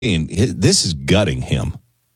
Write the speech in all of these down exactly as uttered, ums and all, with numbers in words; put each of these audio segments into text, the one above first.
This is gutting him.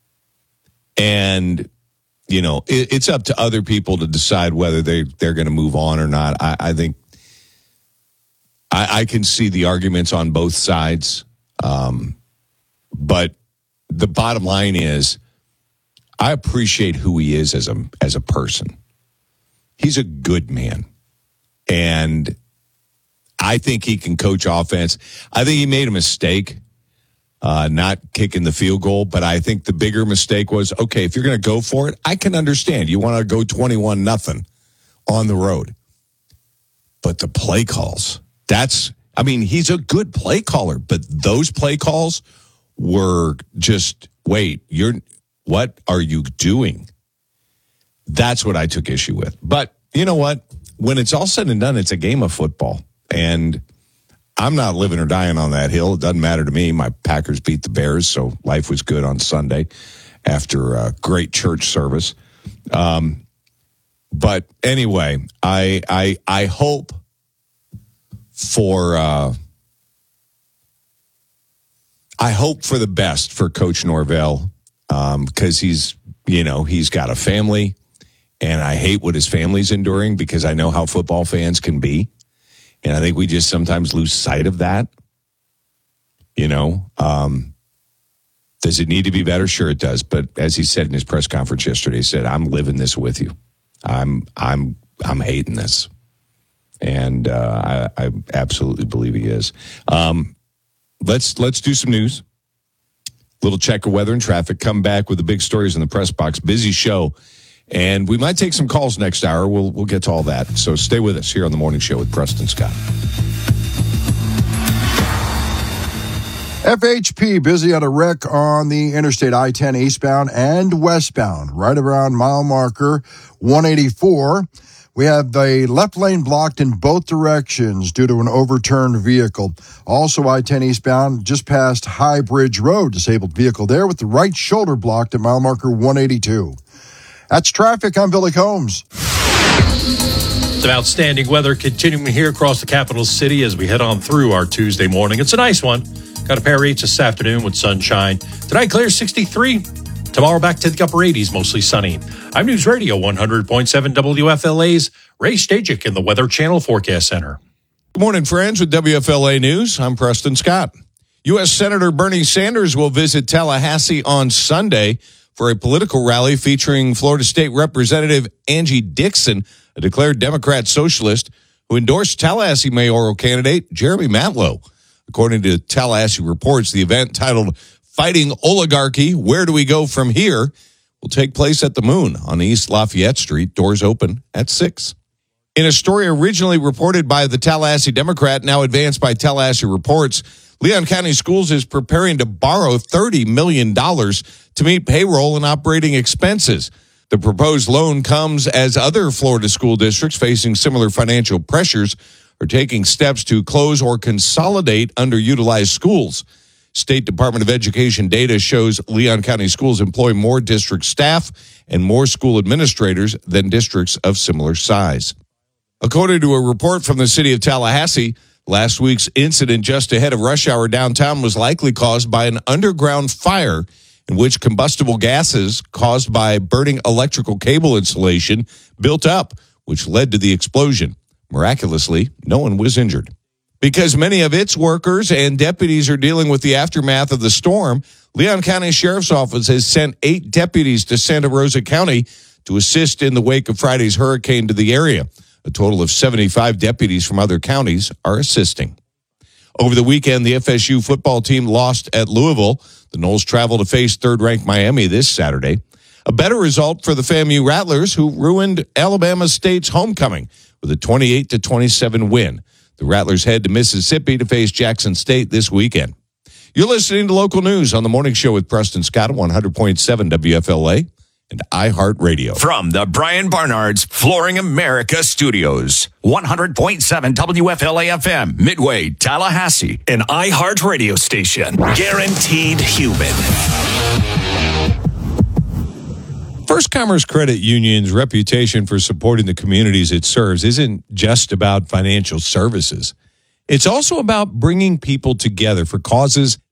And, you know, it, it's up to other people to decide whether they, they're going to move on or not. I, I think I, I can see the arguments on both sides. Um, but the bottom line is I appreciate who he is as a, as a person. He's a good man. And I think he can coach offense. I think he made a mistake. Uh, not kicking the field goal, but I think the bigger mistake was, okay, if you're going to go for it, I can understand. You want to go twenty-one nothing on the road. But the play calls, that's, I mean, he's a good play caller, but those play calls were just, wait, you're, what are you doing? That's what I took issue with. But you know what? When it's all said and done, it's a game of football. And I'm not living or dying on that hill. It doesn't matter to me. My Packers beat the Bears, so life was good on Sunday after a great church service. Um, but anyway, I I I hope for uh, I hope for the best for Coach Norvell um, because he's you know he's got a family, and I hate what his family's enduring because I know how football fans can be. And I think we just sometimes lose sight of that. You know, um, does it need to be better? Sure, it does. But as he said in his press conference yesterday, he said, "I'm living this with you. I'm, I'm, I'm hating this," and uh, I, I absolutely believe he is. Um, let's let's do some news. Little check of weather and traffic. Come back with the big stories in the press box. Busy show. And we might take some calls next hour. We'll we'll get to all that. So stay with us here on the Morning Show with Preston Scott. F H P busy at a wreck on the Interstate I ten eastbound and westbound, right around mile marker one eighty-four. We have the left lane blocked in both directions due to an overturned vehicle. Also I ten eastbound just past High Bridge Road. Disabled vehicle there with the right shoulder blocked at mile marker one eighty-two. That's traffic. I'm Billy Combs. Some outstanding weather continuing here across the capital city as we head on through our Tuesday morning. It's a nice one. Got a pair of eights this afternoon with sunshine. Tonight, clear sixty-three. Tomorrow, back to the upper eighties, mostly sunny. I'm News Radio one hundred point seven W F L A's Ray Stajic in the Weather Channel Forecast Center. Good morning, friends, with W F L A News. I'm Preston Scott. U S Senator Bernie Sanders will visit Tallahassee on Sunday for a political rally featuring Florida State Representative Angie Dixon, a declared Democrat socialist who endorsed Tallahassee mayoral candidate Jeremy Matlow. According to Tallahassee Reports, the event titled Fighting Oligarchy, Where Do We Go From Here? Will take place at the Moon on East Lafayette Street. Doors open at six. In a story originally reported by the Tallahassee Democrat, now advanced by Tallahassee Reports, Leon County Schools is preparing to borrow thirty million dollars to meet payroll and operating expenses. The proposed loan comes as other Florida school districts facing similar financial pressures are taking steps to close or consolidate underutilized schools. State Department of Education data shows Leon County Schools employ more district staff and more school administrators than districts of similar size. According to a report from the city of Tallahassee, last week's incident just ahead of rush hour downtown was likely caused by an underground fire in which combustible gases caused by burning electrical cable insulation built up, which led to the explosion. Miraculously, no one was injured. Because many of its workers and deputies are dealing with the aftermath of the storm, Leon County Sheriff's Office has sent eight deputies to Santa Rosa County to assist in the wake of Friday's hurricane to the area. A total of seventy-five deputies from other counties are assisting. Over the weekend, the F S U football team lost at Louisville. The Noles travel to face third-ranked Miami this Saturday. A better result for the FAMU Rattlers, who ruined Alabama State's homecoming with a twenty-eight to twenty-seven win. The Rattlers head to Mississippi to face Jackson State this weekend. You're listening to Local News on the Morning Show with Preston Scott at one hundred point seven W F L A and iHeartRadio. From the Brian Barnard's Flooring America Studios, one hundred point seven W F L A F M, Midway, Tallahassee, an iHeartRadio station. Guaranteed human. First Commerce Credit Union's reputation for supporting the communities it serves isn't just about financial services. It's also about bringing people together for causes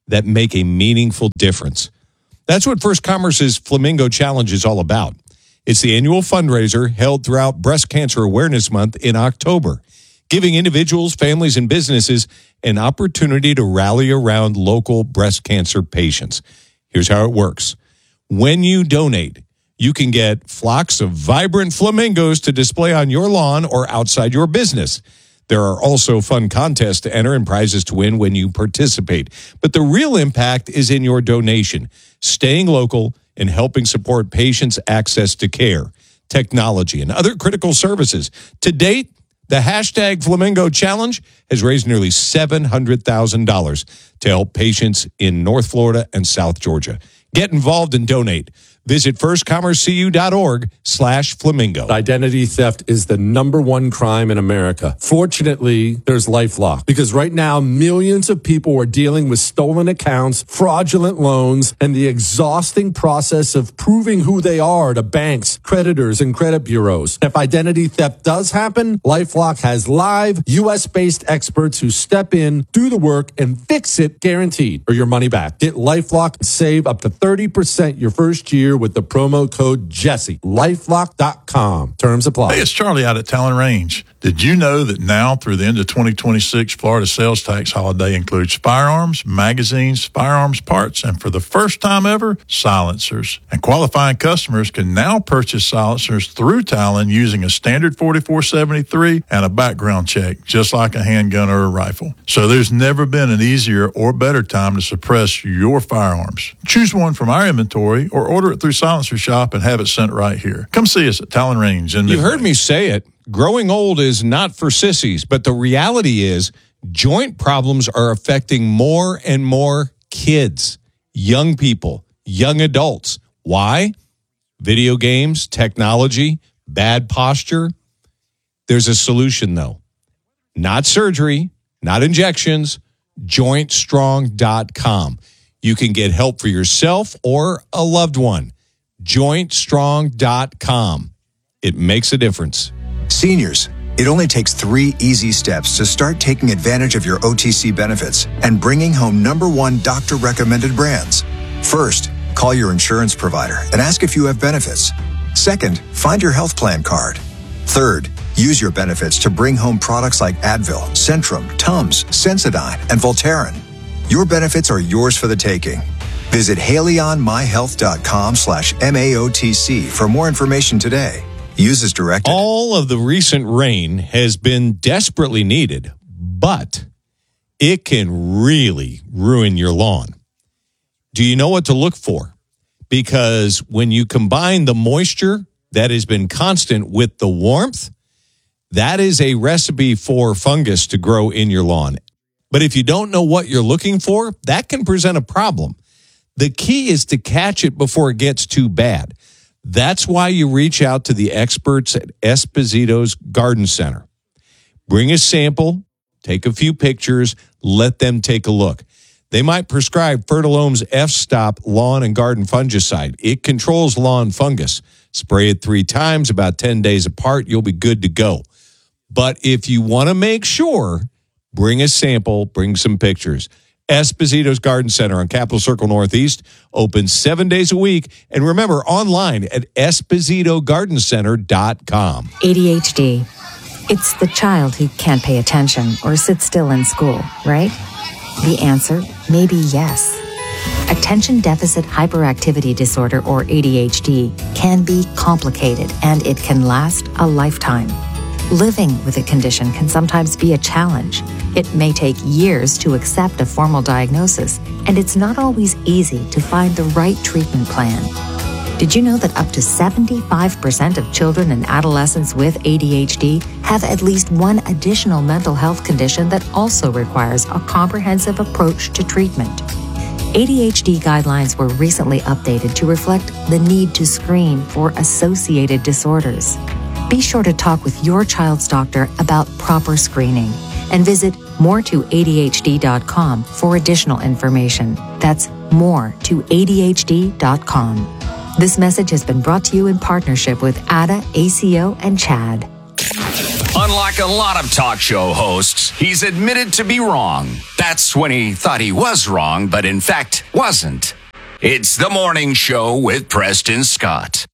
that make a meaningful difference. That's what First Commerce's Flamingo Challenge is all about. It's the annual fundraiser held throughout Breast Cancer Awareness Month in October, giving individuals, families, and businesses an opportunity to rally around local breast cancer patients. Here's how it works. When you donate, you can get flocks of vibrant flamingos to display on your lawn or outside your business. There are also fun contests to enter and prizes to win when you participate. But the real impact is in your donation, staying local and helping support patients' access to care, technology, and other critical services. To date, the hashtag Flamingo Challenge has raised nearly seven hundred thousand dollars to help patients in North Florida and South Georgia. Get involved and donate. Visit firstcommercecu.org slash flamingo. Identity theft is the number one crime in America. Fortunately, there's LifeLock, because right now millions of people are dealing with stolen accounts, fraudulent loans, and the exhausting process of proving who they are to banks, creditors, and credit bureaus. If identity theft does happen, LifeLock has live U S-based experts who step in, do the work, and fix it guaranteed, or your money back. Get LifeLock and save up to thirty percent your first year with the promo code Jesse. LifeLock dot com. Terms apply. Hey, it's Charlie out at Talon Range. Did you know that now through the end of twenty twenty-six, Florida sales tax holiday includes firearms, magazines, firearms parts, and for the first time ever, silencers. And qualifying customers can now purchase silencers through Talon using a standard forty-four seventy-three and a background check, just like a handgun or a rifle. So there's never been an easier or better time to suppress your firearms. Choose one from our inventory or order it through Silencer Shop and have it sent right here. Come see us at Talon Range. You've heard me say it. Growing old is not for sissies, but the reality is joint problems are affecting more and more kids, young people, young adults. Why? Video games, technology, bad posture. There's a solution, though. Not surgery, not injections, joint strong dot com. You can get help for yourself or a loved one. joint strong dot com. It makes a difference. Seniors, it only takes three easy steps to start taking advantage of your O T C benefits and bringing home number one doctor-recommended brands. First, call your insurance provider and ask if you have benefits. Second, find your health plan card. Third, use your benefits to bring home products like Advil, Centrum, Tums, Sensodyne, and Voltaren. Your benefits are yours for the taking. Visit haleyonmyhealth.com slash MAOTC for more information today. Use as directed. All of the recent rain has been desperately needed, but it can really ruin your lawn. Do you know what to look for? Because when you combine the moisture that has been constant with the warmth, that is a recipe for fungus to grow in your lawn. But if you don't know what you're looking for, that can present a problem. The key is to catch it before it gets too bad. That's why you reach out to the experts at Esposito's Garden Center. Bring a sample, take a few pictures, let them take a look. They might prescribe Fertilome's F-Stop lawn and garden fungicide. It controls lawn fungus. Spray it three times, about ten days apart, you'll be good to go. But if you want to make sure, bring a sample, bring some pictures. Esposito's Garden Center on Capitol Circle Northeast, open seven days a week. And remember, online at esposito garden center dot com. A D H D. It's the child who can't pay attention or sit still in school, right? The answer may be yes. Attention Deficit Hyperactivity Disorder, or A D H D, can be complicated and it can last a lifetime. Living with a condition can sometimes be a challenge. It may take years to accept a formal diagnosis, and it's not always easy to find the right treatment plan. Did you know that up to seventy-five percent of children and adolescents with A D H D have at least one additional mental health condition that also requires a comprehensive approach to treatment? A D H D guidelines were recently updated to reflect the need to screen for associated disorders. Be sure to talk with your child's doctor about proper screening and visit more to A D H D dot com for additional information. That's more to A D H D dot com. This message has been brought to you in partnership with A D A, A C O, and CHAD. Unlike a lot of talk show hosts, he's admitted to be wrong. That's when he thought he was wrong, but in fact wasn't. It's The Morning Show with Preston Scott.